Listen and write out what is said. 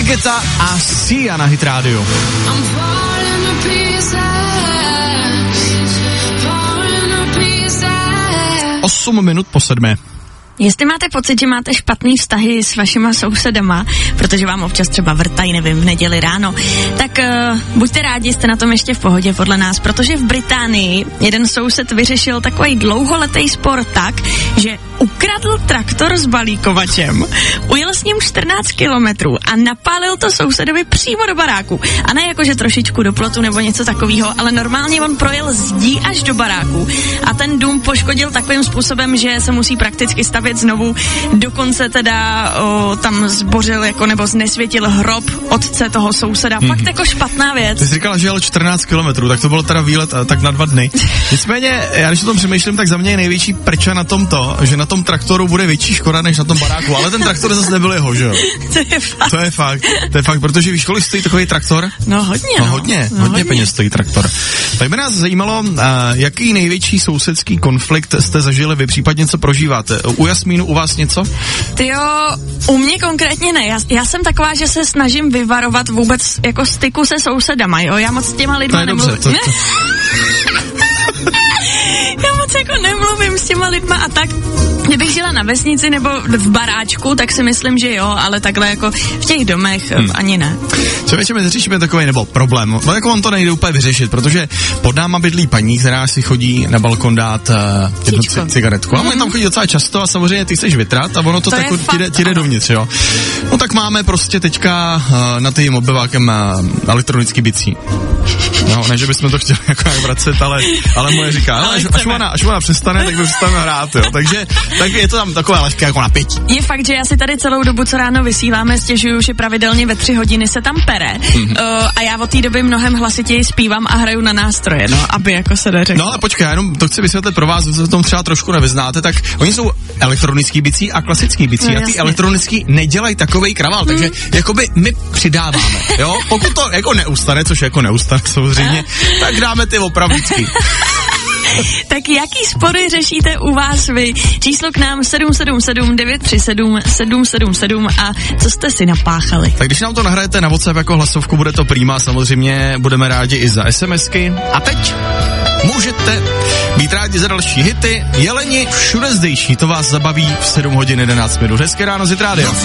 Getta a Sia na Hit Radio. 8 minut po 7. Jestli máte pocit, že máte špatný vztahy s vašima sousedama, protože vám občas třeba vrtají, nevím, v neděli ráno, tak buďte rádi, jste na tom ještě v pohodě podle nás, protože v Británii jeden soused vyřešil takový dlouholetý spor tak, že ukradl traktor s balíkovačem, ujel s ním 14 kilometrů a napálil to sousedovi přímo do baráku. A ne jakože trošičku do plotu nebo něco takového, ale normálně on projel zdí až do baráku a ten dům poškodil takovým způsobem, že se musí prakticky stavět znovu. Dokonce teda tam zbořil jako nebo znesvětil hrob otce toho souseda. Fakt jako špatná věc. Ty jsi říkala, že jel 14 kilometrů, tak to bylo teda výlet tak na 2 dny. Nicméně, já když o tom přemýšlím, tak za mě je největší prča na tom to, že na tom traktoru bude větší škoda než na tom baráku, ale ten traktor zase nebyl jeho, že jo? To je fakt, protože víš, kolik stojí takový traktor? No hodně. Hodně peněz stojí traktor. Tak by nás zajímalo, jaký největší sousedský konflikt jste zažili vy, případně co prožíváte. U Jasmínu, u vás něco? Tyjo, u mě konkrétně ne. Já jsem taková, že se snažím vyvarovat vůbec jako styku se sousedama, jo? Já moc s těma lidma nemluvím. Já moc jako nemluvím s těma lidma a tak. Kdybych žila na vesnici nebo v baráčku, tak si myslím, že jo, ale takhle jako v těch domech ani ne. Člověče, my řešíme takový nebo problém. No jako on to nejde úplně vyřešit, protože pod náma bydlí paní, která si chodí na balkon dát jednu cigaretku. A on tam chodí docela často a samozřejmě ty chceš vytrat a ono to tak ti jde dovnitř, jo. No tak máme prostě teďka na tím obyvákem elektronický bicí. No, ne, že bychom to chtěli jako vracet, ale moje říká, až ona přestane, tak by přestane hrát, jo. Takže tak je to tam takové lehké jako napětí. Je fakt, že já si tady celou dobu, co ráno vysíláme, stěžuju, že pravidelně ve 3 hodiny se tam pere. A já od té doby mnohem hlasitěji zpívám a hraju na nástroje, no, aby jako se neřeklo. No ale počkej, já jenom to chci vysvětlit pro vás, že v tom třeba trošku nevyznáte, tak oni jsou elektronický bicí a klasický bicí a ty elektronický nedělají takovej kravál, takže jakoby my přidáváme, jo? Pokud to jako neustane, což jako neustane samozřejmě, tak dáme ty opravdický. Tak jaký spory řešíte u vás vy? Číslo k nám 777 937 777 a co jste si napáchali? Tak když nám to nahrajete na WhatsApp jako hlasovku, bude to prima, samozřejmě budeme rádi i za SMSky. A teď můžete být rádi za další hity. Jeleni všude zdejší, to vás zabaví v 7 hodin 11 minut. Hezké ráno z Hit Radio.